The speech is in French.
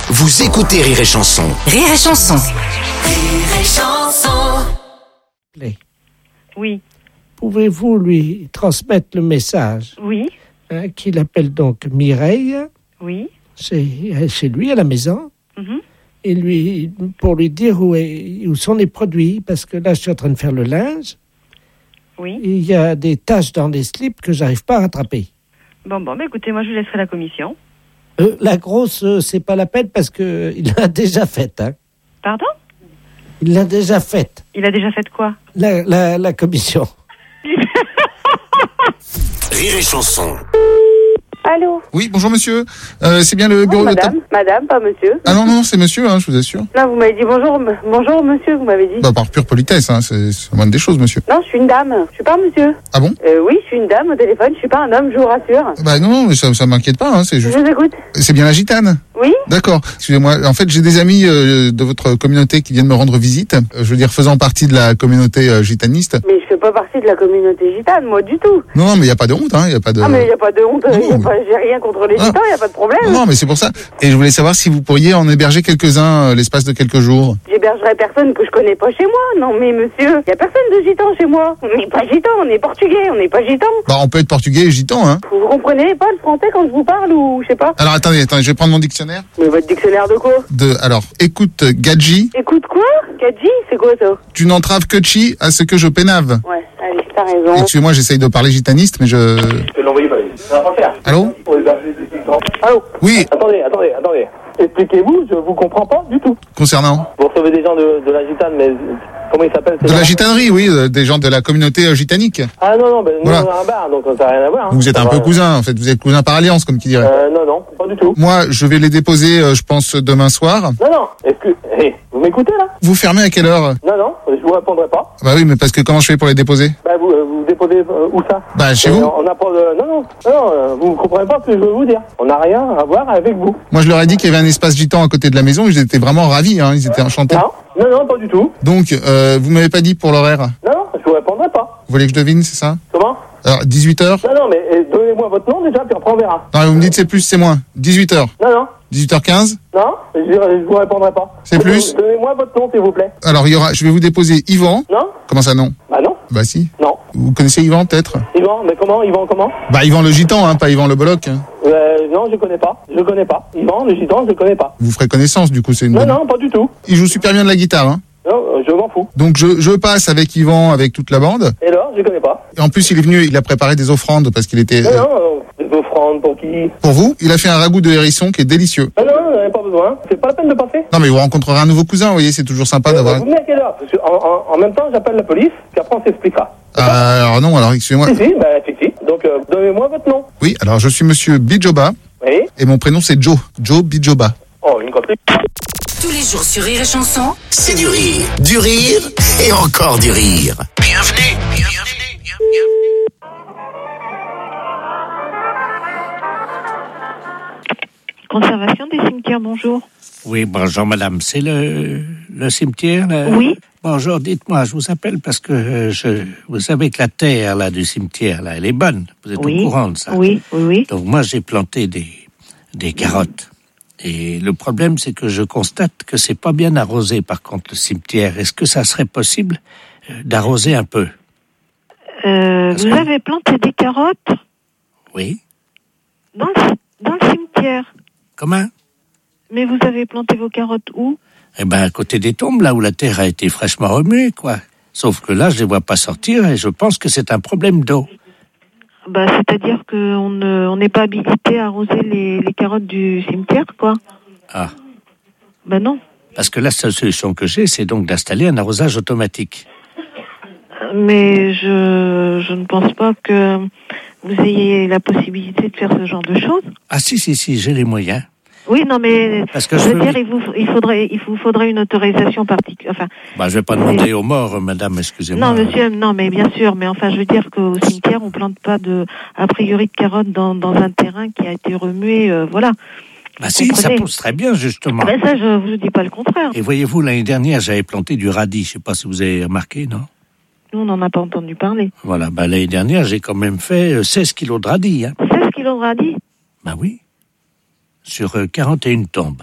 Vous écoutez Rire et Chanson. Rire et Chanson. Rire et Chanson. Oui. Pouvez-vous lui transmettre le message Oui. qu'il appelle donc Mireille, Oui. c'est chez lui à la maison, Mhm. et pour lui dire où sont les produits, parce que là je suis en train de faire le linge, Oui. et il y a des taches dans les slips que j'arrive pas à rattraper. Bon, mais écoutez, moi je lui laisserai la commission. La grosse, c'est pas la peine parce que il l'a déjà faite. Hein. Pardon ? Il l'a déjà faite, Il a déjà fait quoi ? la commission. Rire et Chanson. Allô? Oui, bonjour monsieur. C'est bien le bureau de Madame, madame, pas monsieur. Ah non, c'est monsieur, je vous assure. Non, vous m'avez dit bonjour, bonjour monsieur, vous m'avez dit. Bah, par pure politesse, c'est la moindre des choses, monsieur. Non, je suis une dame, je suis pas un monsieur. Ah bon? Oui, je suis une dame au téléphone, je suis pas un homme, je vous rassure. Bah non, mais ça m'inquiète pas, c'est Je juste... vous écoute. C'est bien la gitane? Oui? D'accord. Excusez-moi, en fait, j'ai des amis de votre communauté qui viennent me rendre visite. Je veux dire, faisant partie de la communauté gitaniste. Mais je fais pas partie de la communauté gitane, moi, du tout. Non, mais il n'y a pas de honte, il n'y a pas de... Ah, mais il n'y a pas de honte, j'ai rien contre les gitans, il n'y a pas de problème. Non, mais c'est pour ça. Et je voulais savoir si vous pourriez en héberger quelques-uns l'espace de quelques jours. J'hébergerai personne que je connais pas chez moi. Non, mais monsieur, il y a personne de gitan chez moi. On n'est pas gitan, on est portugais, on n'est pas gitan. Bah, on peut être portugais et gitan, Vous comprenez pas le français quand je vous parle ou je sais pas? Alors, attendez, je vais prendre mon dictionnaire. Mais votre dictionnaire de quoi? Alors, écoute, Gadji, Écoute quoi? Kadji, c'est quoi ça? tu n'entraves que chi à ce que je pénave. Ouais, allez, t'as raison. Excusez-moi, j'essaye de parler gitaniste, mais je... Je peux l'envoyer par ça va pas faire. Allô? Pour héberger des migrants. Allô? Oui, Attendez. Expliquez-vous, je vous comprends pas du tout. concernant Vous recevez des gens de la gitane, mais comment ils s'appellent ces de la gens? gitanerie, oui, des gens de la communauté gitanique. Ah non, nous Voilà. on a un bar, donc ça n'a rien à voir. Vous êtes Ça un va. peu cousin, en fait, vous êtes cousin par alliance, comme qui dirait. Non, pas du tout. Moi, je vais les déposer, je pense, demain soir. Non, vous m'écoutez là? Vous fermez à quelle heure? Non, je vous répondrai pas. Bah oui, mais parce que comment je fais pour les déposer? Bah vous déposez où ça? Bah, chez vous. On n'a pas de... Non, vous comprenez pas ce que je veux vous dire. On n'a rien à voir avec vous. Moi, je leur ai dit qu'il y avait un espace gitan à côté de la maison, ils étaient vraiment ravis, ils étaient enchantés. Non, pas du tout. Donc, vous m'avez pas dit pour l'horaire. Non, je vous répondrai pas. Vous voulez que je devine, c'est ça? Comment? Alors, 18h? Non, mais donnez-moi votre nom déjà, puis après on verra. Non, vous me dites c'est plus, c'est moins. 18h. Non. 18h15? Non, je vous répondrai pas. C'est plus? Donnez-moi votre nom, s'il vous plaît. Alors, je vais vous déposer Yvan. Non? Comment ça, non? Bah non. Bah si. Non. Vous connaissez Yvan, peut-être? Yvan, mais comment? Yvan comment? Bah, Yvan le gitan, pas Yvan le bolloc. Non, je connais pas. Yvan, le gitan, je connais pas. Vous ferez connaissance, du coup, c'est une bonne... Non, pas du tout. Il joue super bien de la guitare, Non, je m'en fous. Donc, je passe avec Yvan, avec toute la bande. Et alors, je connais pas. Et en plus, il est venu, il a préparé des offrandes parce qu'il était... Non, des offrandes pour qui? Pour vous, il a fait un ragoût de hérisson qui est délicieux. Non, j'en ai pas besoin. C'est pas la peine de passer. Non, mais vous rencontrerez un nouveau cousin, vous voyez, c'est toujours sympa d'avoir... Vous venez à quelle heure? Parce que en même temps, j'appelle la police, puis après on s'expliquera. Alors non, alors excusez-moi. Si, si. Donc, donnez-moi votre nom. Oui, alors je suis monsieur Bijoba, Oui. et mon prénom c'est Joe Bijoba. Oh, une copie. Tous les jours sur Rire et Chanson. C'est du rire et encore du rire. Bienvenue. Conservation des cimetières, bonjour. Oui, bonjour madame, c'est le cimetière là? Oui. Bonjour, dites-moi, je vous appelle parce que vous savez que la terre là du cimetière là, elle est bonne. Vous êtes au courant de ça? Oui. Donc moi j'ai planté des carottes. Et le problème c'est que je constate que c'est pas bien arrosé par contre le cimetière. Est-ce que ça serait possible d'arroser un peu? Vous avez planté des carottes Oui. dans le cimetière. Comment? Mais vous avez planté vos carottes où? Eh ben, à côté des tombes, là où la terre a été fraîchement remuée, quoi. Sauf que là, je les vois pas sortir et je pense que c'est un problème d'eau. Bah, c'est-à-dire qu'on n'est pas habilité à arroser les carottes du cimetière, quoi. Ah. Bah non. Parce que la seule solution que j'ai, c'est donc d'installer un arrosage automatique. Mais je ne pense pas que vous ayez la possibilité de faire ce genre de choses. Ah si, j'ai les moyens. Oui, non, mais parce que je veux dire, il vous faudrait une autorisation particulière. Enfin, bah, je vais pas demander aux morts, madame, excusez-moi. Non, monsieur, non, mais bien sûr, mais enfin, je veux dire qu'au cimetière, on plante pas a priori de carottes dans un terrain qui a été remué, voilà. Bah si, ça pousse très bien, justement. Ben ça, je vous dis pas le contraire. Et voyez-vous, l'année dernière, j'avais planté du radis, je sais pas si vous avez remarqué, non? Nous, on n'en a pas entendu parler. Voilà, bah l'année dernière, j'ai quand même fait 16 kilos de radis, 16 kilos de radis? Bah oui. Sur 41 tombes.